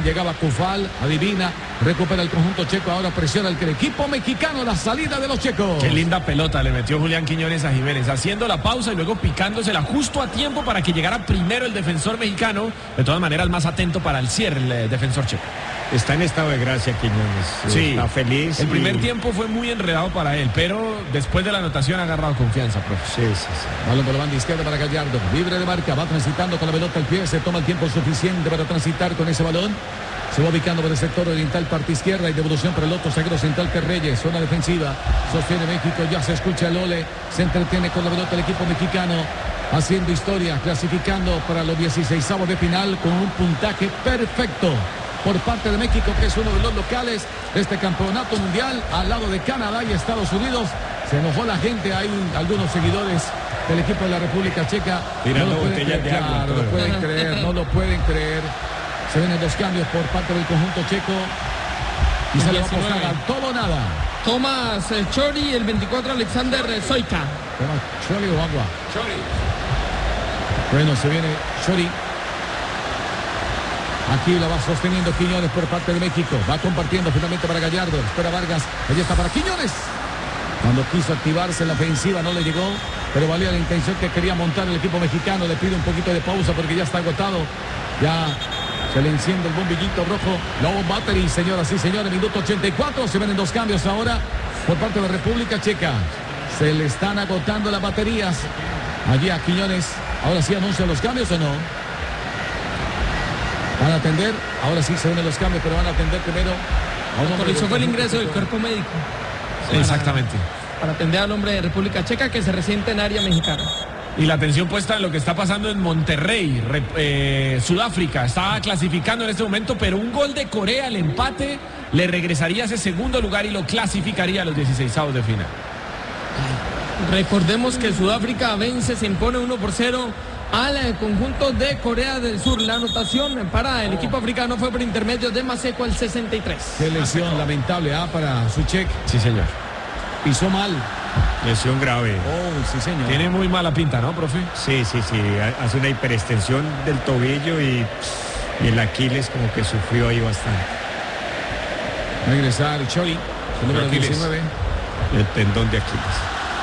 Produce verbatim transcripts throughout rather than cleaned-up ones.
llegaba Cufal, adivina, recupera el conjunto checo, ahora presiona el equipo mexicano, la salida de los checos. Qué linda pelota le metió Julián Quiñones a Jiménez, haciendo la pausa y luego picándosela justo a tiempo para que llegara primero el defensor mexicano, de todas maneras más atento para el cierre el eh, defensor checo. Está en estado de gracia Quiñones, sí, está feliz. El y... primer tiempo fue muy enredado para él, pero después de la anotación ha agarrado confianza, profe. Sí, sí, sí. Balón por la banda izquierda para Gallardo, libre de marca, va transitando con la pelota al pie, se toma el tiempo suficiente para transitar con ese balón. Se va ubicando por el sector oriental, parte izquierda y devolución para el otro zaguero central que Reyes, zona defensiva, sostiene México, ya se escucha el Ole, se entretiene con la pelota el equipo mexicano, haciendo historia, clasificando para los dieciseisavos de final con un puntaje perfecto por parte de México, que es uno de los locales de este campeonato mundial, al lado de Canadá y Estados Unidos. Se enojó la gente, hay algunos seguidores del equipo de la República Checa. Tirando no botellas creer, de agua. claro, no lo pueden creer, no lo pueden creer. Se vienen dos cambios por parte del conjunto checo. Y se le va a apostar al todo o nada. Tomás eh, Chori, el veinticuatro Alexander Soika. Bueno, Chori o Agua. Chori. Bueno, se viene Chori. Aquí la va sosteniendo Quiñones por parte de México. Va compartiendo finalmente para Gallardo. Espera Vargas. Allí está para Quiñones. Cuando quiso activarse en la ofensiva no le llegó, pero valía la intención que quería montar el equipo mexicano. Le pide un poquito de pausa porque ya está agotado. Ya se le enciende el bombillito rojo. Low battery, señoras y señores. Minuto ochenta y cuatro. Se vienen dos cambios ahora por parte de la República Checa. Se le están agotando las baterías. Allí a Quiñones. Ahora sí anuncian los cambios o no. Van a atender. Ahora sí se vienen los cambios, pero van a atender primero a un hombre. Autorizó fue el ingreso del cuerpo médico. Sí, exactamente. Para atender al hombre de República Checa que se resiente en área mexicana. Y la atención puesta en lo que está pasando en Monterrey, eh, Sudáfrica. Está clasificando en este momento, pero un gol de Corea, el empate, le regresaría a ese segundo lugar y lo clasificaría a los dieciseisavos de final. Recordemos que Sudáfrica vence, se impone uno por cero al conjunto de Corea del Sur. La anotación para el equipo africano fue por intermedio de Maseko al sesenta y tres. Qué lesión lamentable ¿ah? Para Souček. Sí, señor. Pisó mal. Lesión grave. Oh, sí, señor. Tiene muy mala pinta, ¿no, profe? Sí, sí, sí. Hace una hiperextensión del tobillo y, y el Aquiles como que sufrió ahí bastante. Va a ingresar Chori, el número diecinueve. El tendón de Aquiles.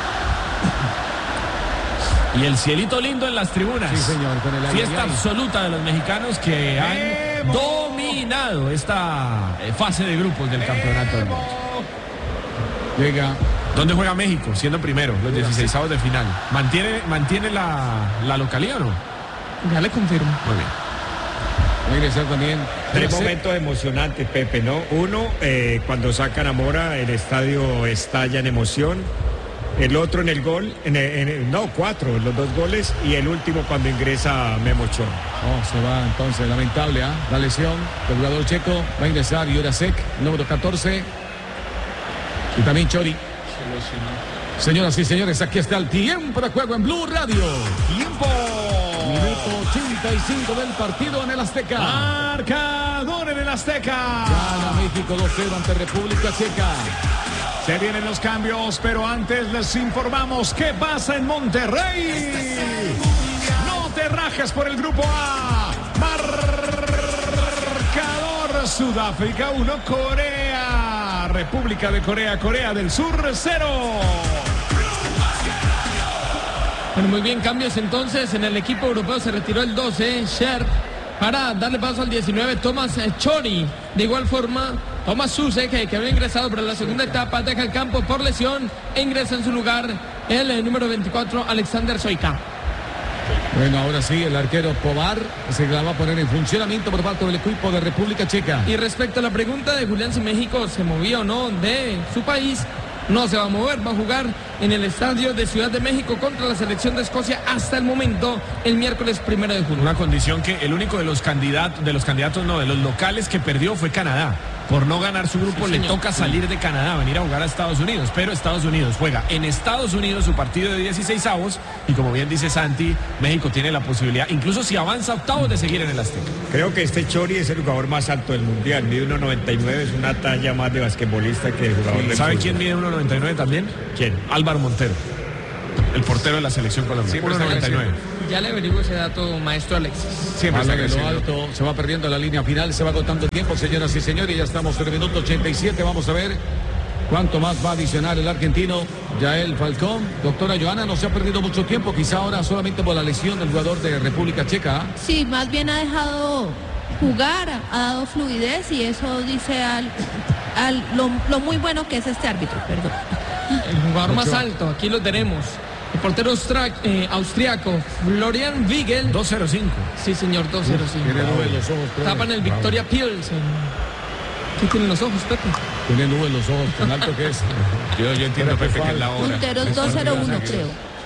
Y el cielito lindo en las tribunas. Sí, señor. Con el Fiesta absoluta de los mexicanos que han dominado esta fase de grupos del campeonato del mundo. Llega. ¿Dónde juega México? Siendo primero, los dieciseisavos de final. ¿Mantiene, mantiene la, la localidad o no? Ya le confirmo. Muy bien. Va a ingresar también. Tres momentos emocionantes, Pepe, ¿no? Uno, eh, cuando sacan a Mora, el estadio estalla en emoción. El otro en el gol, en el, en el, no, cuatro, los dos goles. Y el último cuando ingresa Memo Ochoa. Oh, se va entonces, lamentable, ¿ah? ¿eh? La lesión del jugador checo. Va a ingresar Jurasek, número catorce. Y también Chori. Señoras y señores, aquí está el tiempo de juego en Blue Radio. Tiempo. Minuto ochenta y cinco del partido en el Azteca. Marcador en el Azteca. Gana México dos cero ante República Checa. Se vienen los cambios, pero antes les informamos qué pasa en Monterrey. No te rajes por el grupo A. Marcador: Sudáfrica uno, Corea. República de Corea, Corea del Sur cero. Bueno, muy bien, cambios entonces en el equipo europeo. Se retiró el doce, Sher, para darle paso al diecinueve, Tomás Chori. De igual forma, Tomás Souček, que, que había ingresado para la segunda etapa, deja el campo por lesión e ingresa en su lugar el, el número veinticuatro, Alexander Soika. Bueno, ahora sí, el arquero Povar se la va a poner en funcionamiento por parte del equipo de República Checa. Y respecto a la pregunta de Julián si México se movía o no de su país, no se va a mover, va a jugar en el estadio de Ciudad de México contra la selección de Escocia hasta el momento, el miércoles primero de junio. Una condición que el único de los candidatos, de los candidatos no, de los locales que perdió fue Canadá. Por no ganar su grupo sí, le toca salir de Canadá, venir a jugar a Estados Unidos, pero Estados Unidos juega en Estados Unidos su partido de dieciseisavos y como bien dice Santi, México tiene la posibilidad, incluso si avanza octavos, de seguir en el Azteca. Creo que este Chori es el jugador más alto del mundial, mide uno noventa y nueve, es una talla más de basquetbolista que de jugador de ¿Sabe fútbol. quién mide uno noventa y nueve también? ¿Quién? Álvaro Montero, el portero de la selección colombiana. Siempre uno noventa y nueve. ya le averiguo ese dato, maestro Alexis. Siempre está Balón en lo creciendo. alto, se va perdiendo la línea final, se va agotando el tiempo, señoras y señores, ya estamos en el minuto ochenta y siete, vamos a ver cuánto más va a adicionar el argentino Yael Falcón. Doctora Joana, no se ha perdido mucho tiempo, quizá ahora solamente por la lesión del jugador de República Checa. Sí, más bien ha dejado jugar, ha dado fluidez y eso dice al, al lo, lo muy bueno que es este árbitro, perdón. El jugador más Ochoa. alto, aquí lo tenemos. El portero austra- eh, austriaco, Florian Wiegel. dos cero cinco. Sí, señor, dos cero cinco. Tiene nube en los ojos, profe. Tapan el Victoria Pilsen. ¿Qué tienen los ojos, Pepe? Tiene nube en los ojos, tan alto que es. Yo, yo entiendo, Pepe, que es la hora. Punteros dos cero uno, creo.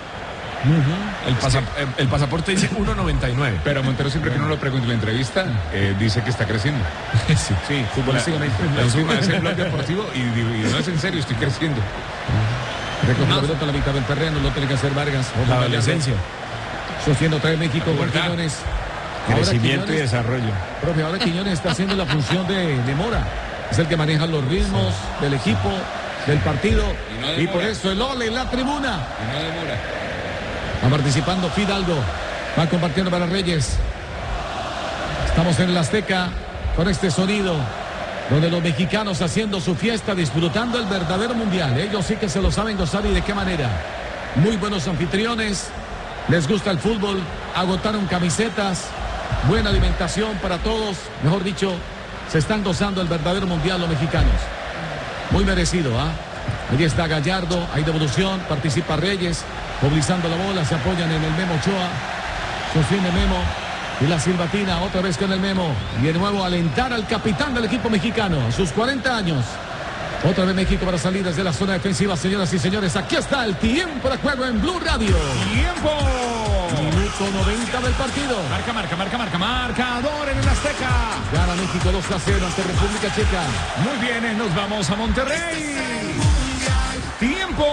El, pasa- el- el pasaporte dice uno noventa y nueve. Pero Montero siempre que uno lo pregunta en la entrevista, eh, dice que está creciendo. Sí. Sí, futbolísticamente. La última vez en Blog Deportivo y, y no es en serio, estoy creciendo. Recoge la Más. pelota a la mitad del terreno, lo tiene que hacer Vargas. La adolescencia. Sostiene otra vez México con ¿Verdad? Quiñones. Ahora Crecimiento y Quiñones- desarrollo. Profe, ahora Quiñones está haciendo la función de, de Mora. Es el que maneja los ritmos del equipo, del partido. Y no Y, demora. por eso el ole en la tribuna. Y no demora. Va participando Fidalgo. Va compartiendo para Reyes. Estamos en el Azteca con este sonido. Donde los mexicanos haciendo su fiesta, disfrutando el verdadero mundial. Ellos sí que se lo saben gozar y de qué manera. Muy buenos anfitriones. Les gusta el fútbol. Agotaron camisetas. Buena alimentación para todos. Mejor dicho, se están gozando el verdadero mundial los mexicanos. Muy merecido, ¿ah? Allí está Gallardo, hay devolución, participa Reyes, movilizando la bola, se apoyan en el Memo Ochoa, sostiene Memo y la silbatina otra vez con el Memo. Y de nuevo alentar al capitán del equipo mexicano a sus cuarenta años. Otra vez México para salir desde la zona defensiva, señoras y señores. Aquí está el tiempo de juego en Blue Radio. ¡Tiempo! Minuto noventa del partido. Marca, marca, marca, marca, marcador en el Azteca. Gana México dos a cero ante República Checa. Muy bien, eh, nos vamos a Monterrey. Tiempo.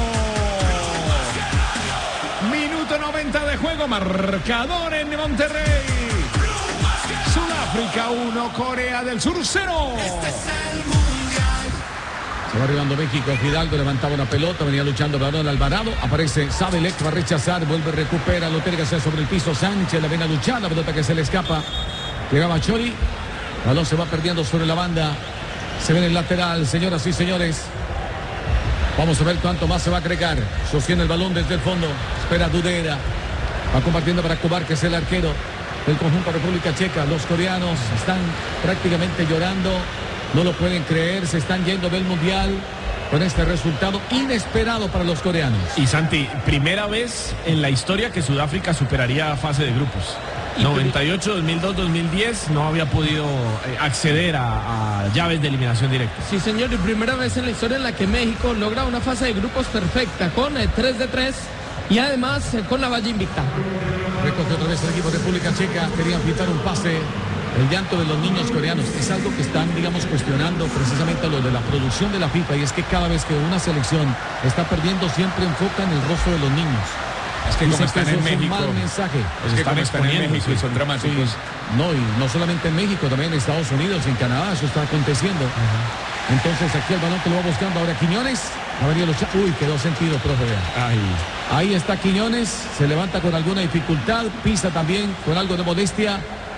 Minuto noventa de juego, marcador en Monterrey. Sudáfrica uno, Corea del Sur cero. Se va arribando México, Fidalgo levantaba una pelota, venía luchando balón Alvarado, aparece Sabelec, va a rechazar, vuelve, recupera, lo tiene que hacer sobre el piso, Sánchez la viene a luchar, la pelota que se le escapa, llegaba Chori, balón se va perdiendo sobre la banda, se ve en el lateral, señoras y señores, vamos a ver cuánto más se va a agregar, sostiene el balón desde el fondo, espera Dudera, va compartiendo para Cubar, que es el arquero del conjunto República Checa, los coreanos están prácticamente llorando. No lo pueden creer, se están yendo del Mundial con este resultado inesperado para los coreanos. Y Santi, primera vez en la historia que Sudáfrica superaría fase de grupos. noventa y ocho, dos mil dos, dos mil diez no había podido eh, acceder a, a llaves de eliminación directa. Sí, señor, y primera vez en la historia en la que México logra una fase de grupos perfecta, con eh, tres de tres y además eh, con la valla invicta. Recoge otra vez el equipo de República Checa, querían pintar un pase. El llanto de los niños coreanos es algo que están, digamos, cuestionando precisamente lo de la producción de la FIFA, y es que cada vez que una selección está perdiendo siempre enfocan el rostro de los niños. Es que como Dicen están eso en es un México, mal mensaje. es que como están en exponiendo, México y son dramáticos. No, y no solamente en México, también en Estados Unidos, en Canadá, eso está aconteciendo. Entonces aquí el balón que lo va buscando ahora Quiñones. Va a venir a luchar. Uy, quedó sentido, profe. Vea. Ay. Ahí está Quiñones, se levanta con alguna dificultad, pisa también con algo de modestia.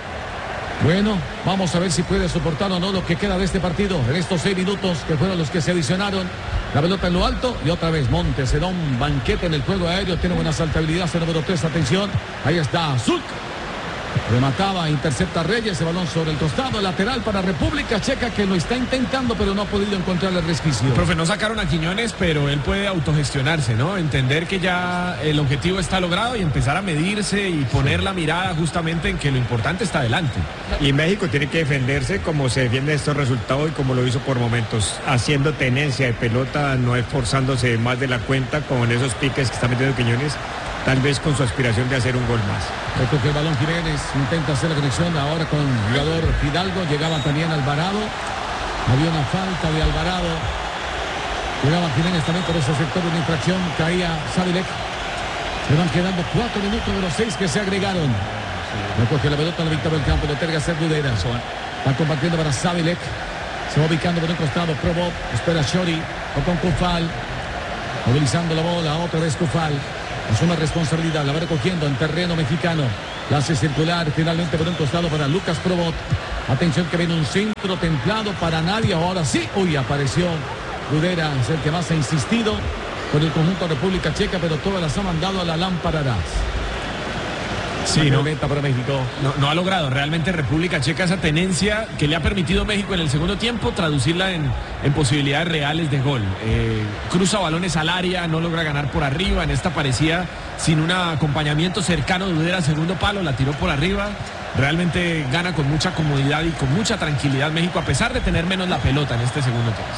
Bueno, vamos a ver si puede soportar o no lo que queda de este partido en estos seis minutos que fueron los que se adicionaron. La pelota en lo alto y otra vez Montes, se da un banquete en el juego aéreo, tiene buena saltabilidad, ese número tres, atención, ahí está Zulk. Remataba, intercepta Reyes, el balón sobre el costado, lateral para República Checa, que lo está intentando pero no ha podido encontrar el resquicio. Profe, no sacaron a Quiñones, pero él puede autogestionarse, ¿no? Entender que ya el objetivo está logrado y empezar a medirse y poner la mirada justamente en que lo importante está adelante. Y México tiene que defenderse como se defiende estos resultados y como lo hizo por momentos, haciendo tenencia de pelota, no esforzándose más de la cuenta con esos piques que está metiendo Quiñones, tal vez con su aspiración de hacer un gol más. Recoge el balón Jiménez, intenta hacer la conexión ahora con el jugador Fidalgo, llegaba también Alvarado, había una falta de Alvarado, llegaba Jiménez también por ese sector de una infracción, caía Savilek, se van quedando cuatro minutos de los seis que se agregaron. Recoge la pelota en la mitad del campo, lo terga ser Dudera, va compartiendo para Savilek, se va ubicando por un costado, Probo, espera Shori, o con Kufal, movilizando la bola, otra vez Kufal. Asume responsabilidad, la va recogiendo en terreno mexicano. La hace circular finalmente por un costado para Lucas Probot. Atención que viene un centro templado para nadie. Ahora sí, uy, apareció Rudera, es el que más ha insistido con el conjunto de República Checa, pero todas las ha mandado a la lámpara. Sí, no, para México. No, no ha logrado realmente República Checa esa tenencia que le ha permitido México en el segundo tiempo traducirla en, en posibilidades reales de gol. Eh, cruza balones al área, no logra ganar por arriba. En esta parecía sin un acompañamiento cercano de Udera, segundo palo, la tiró por arriba. Realmente gana con mucha comodidad y con mucha tranquilidad México, a pesar de tener menos la pelota en este segundo tiempo.